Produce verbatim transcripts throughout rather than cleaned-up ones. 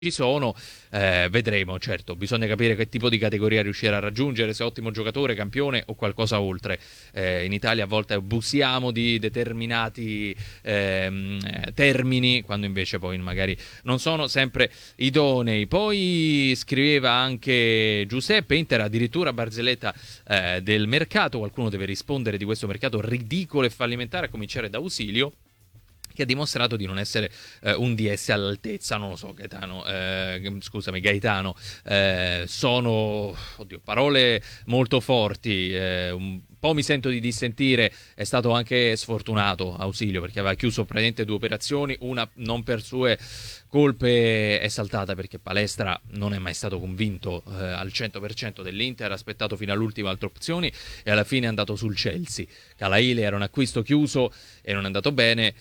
ci sono, eh, vedremo. Certo, bisogna capire che tipo di categoria riuscire a raggiungere, se ottimo giocatore, campione o qualcosa oltre. Eh, in Italia a volte abusiamo di determinati ehm, termini, quando invece poi magari non sono sempre idonei. Poi scriveva anche Giuseppe: Inter addirittura barzelletta eh, del mercato, qualcuno deve rispondere di questo mercato ridicolo e fallimentare, a cominciare da Ausilio, che ha dimostrato di non essere eh, un D S all'altezza. Non lo so, Gaetano, eh, scusami, Gaetano, eh, sono, oddio, parole molto forti, eh, un po' mi sento di dissentire. È stato anche sfortunato Ausilio, perché aveva chiuso praticamente due operazioni, una non per sue colpe è saltata perché Palestra non è mai stato convinto eh, al cento per cento dell'Inter, ha aspettato fino all'ultima altre opzioni e alla fine è andato sul Chelsea. Calaile era un acquisto chiuso e non è andato bene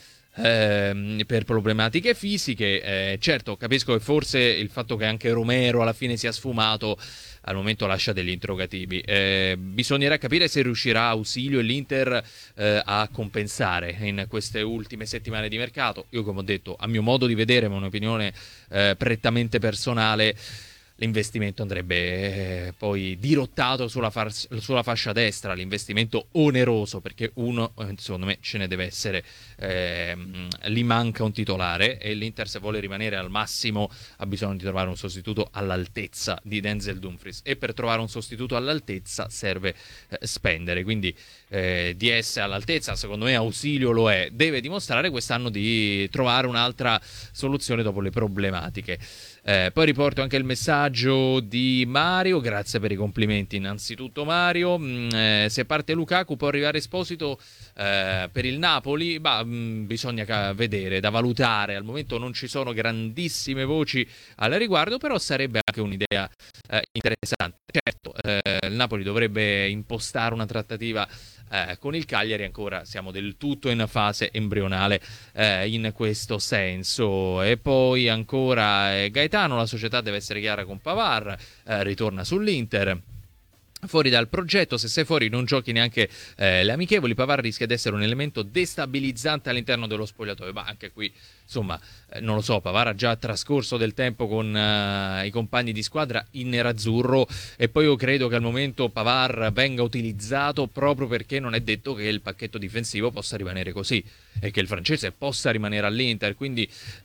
eh, per problematiche fisiche. Eh, certo, capisco che forse il fatto che anche Romero alla fine sia sfumato al momento lascia degli interrogativi. Eh, bisognerà capire se riuscirà Ausilio e l'Inter eh, a compensare in queste ultime settimane di mercato. Io, come ho detto, a mio modo di vedere, ma un'opinione eh, prettamente personale, l'investimento andrebbe eh, poi dirottato sulla, far- sulla fascia destra, l'investimento oneroso, perché uno, secondo me, ce ne deve essere. Eh, gli manca un titolare e l'Inter, se vuole rimanere al massimo, ha bisogno di trovare un sostituto all'altezza di Denzel Dumfries, e per trovare un sostituto all'altezza serve eh, spendere. Quindi eh, D S all'altezza, secondo me Ausilio lo è, deve dimostrare quest'anno di trovare un'altra soluzione dopo le problematiche. Eh, poi riporto anche il messaggio di Mario: grazie per i complimenti innanzitutto Mario. Mm, eh, se parte Lukaku può arrivare Esposito eh, per il Napoli? Bah, mh, bisogna ca- vedere, da valutare. Al momento non ci sono grandissime voci al riguardo, però sarebbe anche un'idea eh, interessante. Certo, eh, il Napoli dovrebbe impostare una trattativa eh, con il Cagliari, ancora siamo del tutto in fase embrionale eh, in questo senso. E poi ancora eh, Gaetano: la società deve essere chiara con Pavard, eh, ritorna sull'Inter. Fuori dal progetto, se sei fuori non giochi neanche eh, le amichevoli. Pavard rischia di essere un elemento destabilizzante all'interno dello spogliatoio. Ma anche qui, insomma, eh, non lo so, Pavard ha già trascorso del tempo con eh, i compagni di squadra in nerazzurro, e poi io credo che al momento Pavard venga utilizzato proprio perché non è detto che il pacchetto difensivo possa rimanere così e che il francese possa rimanere all'Inter. Quindi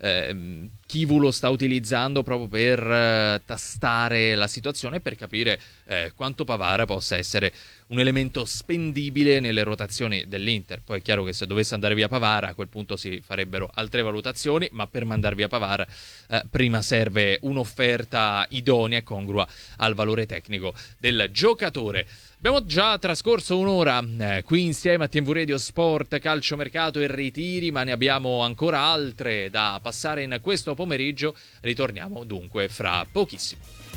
eh, Chivu lo sta utilizzando proprio per eh, tastare la situazione, per capire eh, quanto Pavard possa essere un elemento spendibile nelle rotazioni dell'Inter. Poi è chiaro che se dovesse andare via Pavard, a quel punto si farebbero altre valutazioni, ma per mandar via Pavard eh, prima serve un'offerta idonea e congrua al valore tecnico del giocatore. Abbiamo già trascorso un'ora eh, qui insieme a T V Radio Sport, calciomercato e ritiri, ma ne abbiamo ancora altre da passare in questo pomeriggio. Ritorniamo dunque fra pochissimo.